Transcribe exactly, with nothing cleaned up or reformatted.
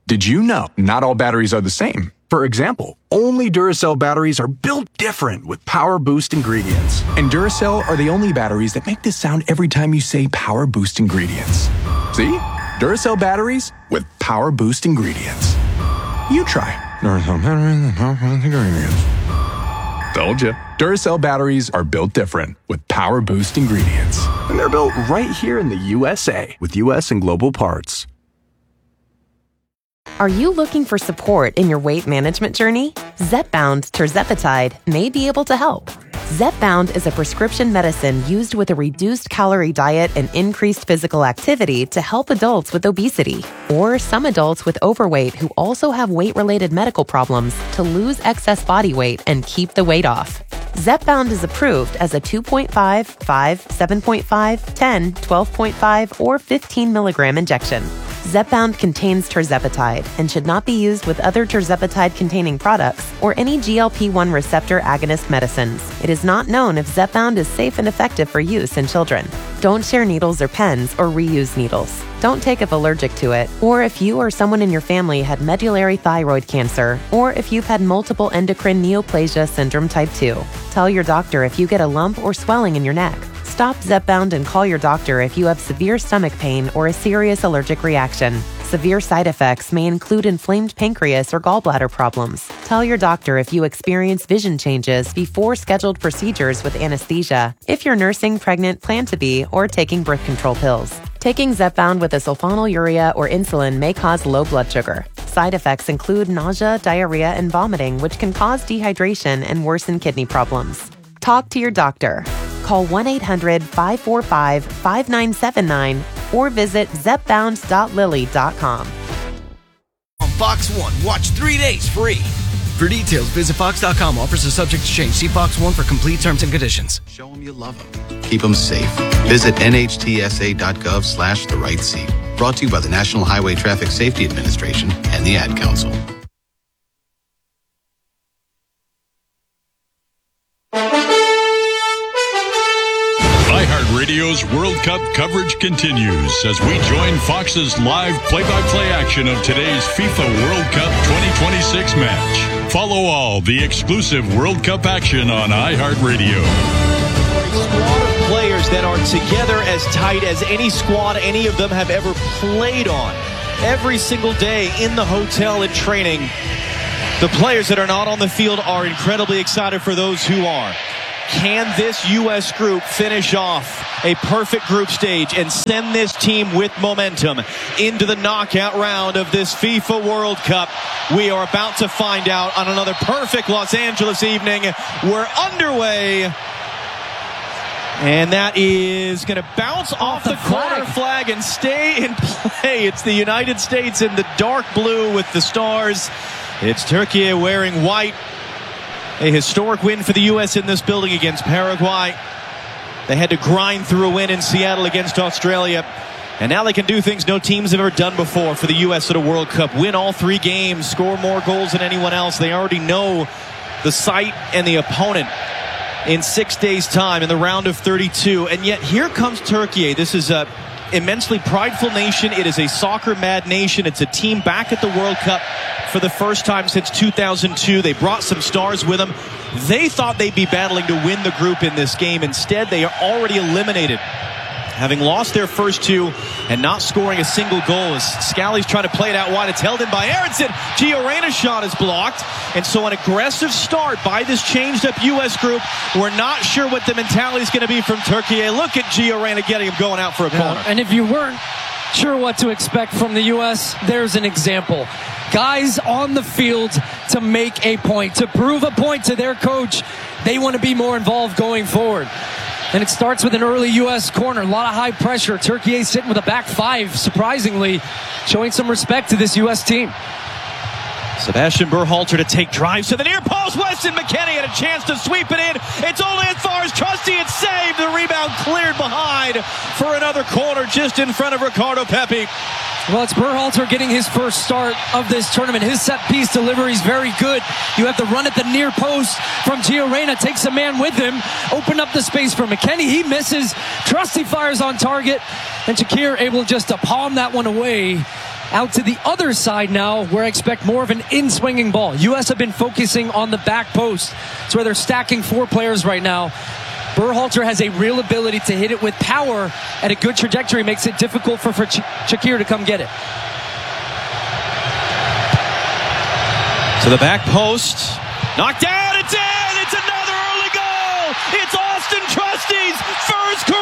Did you know not all batteries are the same? For example, only Duracell batteries are built different with Power Boost ingredients. And Duracell are the only batteries that make this sound every time you say Power Boost ingredients. See? Duracell batteries with Power Boost ingredients. You try. Duracell batteries with Power Boost ingredients. Told you. Duracell batteries are built different with Power Boost ingredients. And they're built right here in the U S A with U S and global parts. Are you looking for support in your weight management journey? Zepbound tirzepatide may be able to help. Zepbound is a prescription medicine used with a reduced calorie diet and increased physical activity to help adults with obesity or some adults with overweight who also have weight-related medical problems to lose excess body weight and keep the weight off. Zepbound is approved as a two point five, five, seven point five, ten, twelve point five, or fifteen milligram injection. Zepbound contains tirzepatide and should not be used with other tirzepatide-containing products or any G L P one receptor agonist medicines. It is not known if Zepbound is safe and effective for use in children. Don't share needles or pens or reuse needles. Don't take if allergic to it, or if you or someone in your family had medullary thyroid cancer, or if you've had multiple endocrine neoplasia syndrome type two. Tell your doctor if you get a lump or swelling in your neck. Stop Zepbound and call your doctor if you have severe stomach pain or a serious allergic reaction. Severe side effects may include inflamed pancreas or gallbladder problems. Tell your doctor if you experience vision changes before scheduled procedures with anesthesia, if you're nursing, pregnant, plan to be, or taking birth control pills. Taking Zepbound with a sulfonylurea or insulin may cause low blood sugar. Side effects include nausea, diarrhea, and vomiting, which can cause dehydration and worsen kidney problems. Talk to your doctor. Call one eight hundred, five four five, five nine seven nine or visit zepbound dot lilly dot com. On Fox One, watch three days free. For details, visit fox dot com. Offers are subject to change. See Fox One for complete terms and conditions. Show them you love them. Keep them safe. Visit N H T S A dot gov slash the right seat. Brought to you by the National Highway Traffic Safety Administration and the Ad Council. iHeartRadio's World Cup coverage continues as we join Fox's live play-by-play action of today's FIFA World Cup twenty twenty-six match. Follow all the exclusive World Cup action on iHeartRadio. Squad of players that are together as tight as any squad any of them have ever played on. Every single day in the hotel and training, the players that are not on the field are incredibly excited for those who are. Can this U S group finish off a perfect group stage and send this team with momentum into the knockout round of this FIFA World Cup? We are about to find out on another perfect Los Angeles evening. We're underway. And that is going to bounce off, off the, the corner flag. flag and stay in play. It's the United States in the dark blue with the stars. It's Turkey wearing white. A historic win for the U S in this building against Paraguay. They had to grind through a win in Seattle against Australia. And now they can do things no teams have ever done before for the U S at a World Cup. Win all three games, score more goals than anyone else. They already know the site and the opponent in six days' time in the round of thirty-two. And yet here comes Turkey. This is a immensely prideful nation. It is a soccer-mad nation. It's a team back at the World Cup for the first time since two thousand two. They brought some stars with them. They thought they'd be battling to win the group in this game. Instead, they are already eliminated, having lost their first two and not scoring a single goal. As Scally's trying to play it out wide, it's held in by Aronson. Gio Reyna's shot is blocked. And so an aggressive start by this changed-up U S group. We're not sure what the mentality is going to be from Turkey. Look at Gio Reyna getting him going out for a corner. Yeah, and if you weren't sure what to expect from the U S, there's an example. Guys on the field to make a point, to prove a point to their coach. They want to be more involved going forward. And it starts with an early U S corner. A lot of high pressure. Turkey sitting with a back five, surprisingly, showing some respect to this U S team. Sebastian Berhalter to take drives to the near post. Weston McKennie had a chance to sweep it in. It's only as far as Trusty. It's saved. The rebound cleared behind for another corner just in front of Ricardo Pepi. Well, it's Berhalter getting his first start of this tournament. His set-piece delivery is very good. You have the run at the near post from Gio Reyna. Takes a man with him. Open up the space for McKennie. He misses. Trusty fires on target. And Shakir able just to palm that one away. out to the other side now, where I expect more of an in-swinging ball. U S have been focusing on the back post. It's where they're stacking four players right now. Berhalter has a real ability to hit it with power at a good trajectory. Makes it difficult for, for Ch- Shakir to come get it. To the back post. Knocked down. It's in. It's another early goal. It's Austin Trusty's first career